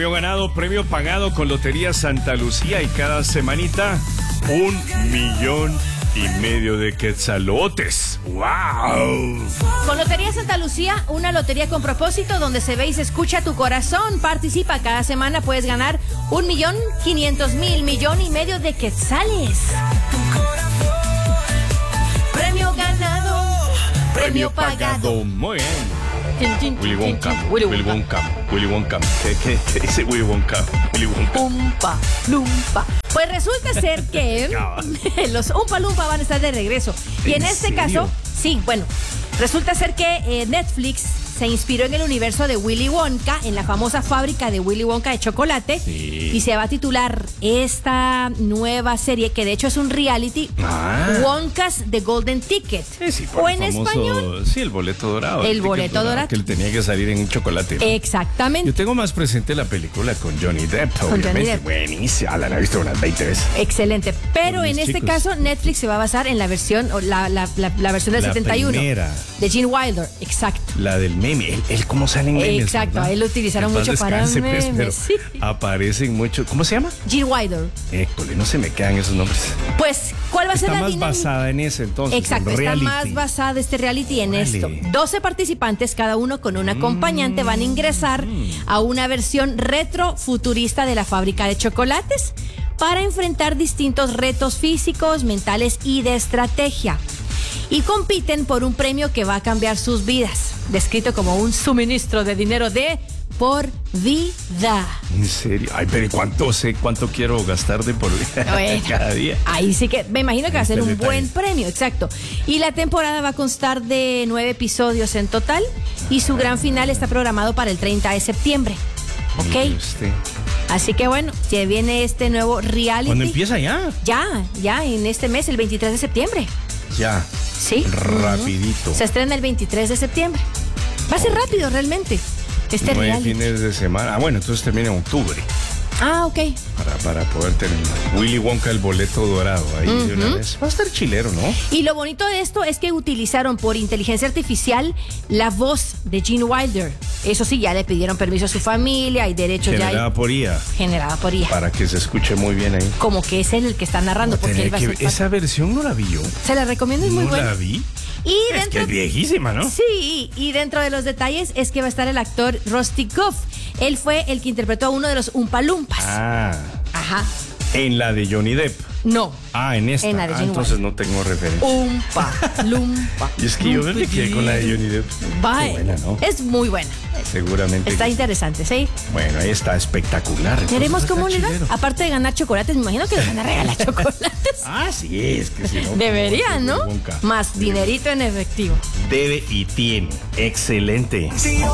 premio ganado, premio pagado con Lotería Santa Lucía y cada semanita 1,5 millones de quetzalotes. ¡Wow! Con Lotería Santa Lucía, una lotería con propósito donde se ve y se escucha tu corazón. Participa cada semana, puedes ganar 1,500,000, 1,5 millones de quetzales. Premio ganado, premio pagado. Muy bien. Willy Wonka. ¿Qué dice Willy Wonka? Umpa, lumpa. Pues resulta ser que los Umpa Lumpa van a estar de regreso. Y en este caso, sí, bueno, resulta ser que Netflix se inspiró en el universo de Willy Wonka, en la famosa fábrica de Willy Wonka de chocolate. Sí. Y se va a titular esta nueva serie, que de hecho es un reality, Wonka's The Golden Ticket. Sí, o en español. Sí, el boleto dorado. El boleto dorado. Que le tenía que salir en un chocolate, ¿no? Exactamente. Yo tengo más presente la película con Johnny Depp. Con Johnny Depp. Buenísima, la he visto unas 20 veces. Excelente. Pero Con en mis este chicos. caso, Netflix se va a basar en la versión, o la versión del La 71. primera. De Gene Wilder, exacto. La del meme. Él cómo sale en memes. Exacto, ¿verdad? a él lo utilizaron En paz mucho para descanse, pues, memes. pero Sí. aparecen mucho. ¿Cómo se llama? Gene Wilder. École, no se me quedan esos nombres. Pues, ¿cuál va a ser Está la más dinámica? basada en ese entonces. Exacto, en está reality. más basada este reality en Vale. esto. 12 participantes, cada uno con un acompañante, van a ingresar a una versión retro futurista de la fábrica de chocolates para enfrentar distintos retos físicos, mentales y de estrategia. Y compiten por un premio que va a cambiar sus vidas, descrito como un suministro de dinero de por vida. ¿En serio? Ay, pero ¿cuánto quiero gastar de por vida Bueno, cada día? ahí sí que me imagino que va a ser Este un detalle. buen premio, exacto. Y la temporada va a constar de 9 episodios en total y su gran final está programado para el 30 de septiembre. ¿Ok? Mire usted. Así que bueno, se viene este nuevo reality. ¿Cuándo empieza ya? Ya, en este mes, el 23 de septiembre. Ya. Sí. Rapidito. Se estrena el 23 de septiembre. Va a ser rápido realmente. Este 9 reality. fines de semana. Ah, bueno, entonces termina en octubre. Ah, ok. Para poder terminar. Willy Wonka, el boleto dorado. Ahí de una vez. Va a estar chilero, ¿no? Y lo bonito de esto es que utilizaron por inteligencia artificial la voz de Gene Wilder. Eso sí, ya le pidieron permiso a su familia y derechos Generada por IA. generada por IA. Para que se escuche muy bien ahí. Como que es él el que está narrando, porque él va a ser Esa versión no la vi yo. Se la recomiendo, es muy No buena. la vi. Y Es que es viejísima, ¿no? Sí, y dentro de los detalles es que va a estar el actor Rusty Goof. Él fue el que interpretó a uno de los Umpa Lumpas. Ah, Ajá. en la de Johnny Depp. No. Ah, en esta. En la de Gene Entonces no tengo referencia. Umpa Lumpa. Y es que yo me quedé con la de Johnny Depp. Bye. Qué buena, ¿no? Es muy buena. Seguramente. Está interesante, ¿sí? Bueno, ahí está espectacular. Entonces, Veremos está cómo le va. chilero. Aparte de ganar chocolates, me imagino que les van a regalar chocolates. Ah, sí, es que si no. Deberían, ¿no? Willy Wonka. Más dinerito en efectivo. Debe y tiene. Excelente.